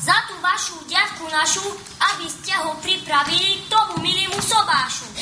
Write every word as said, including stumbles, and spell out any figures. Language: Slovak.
za tú vašu ďatku našu, aby ste ho pripravili k tomu milému sobášu.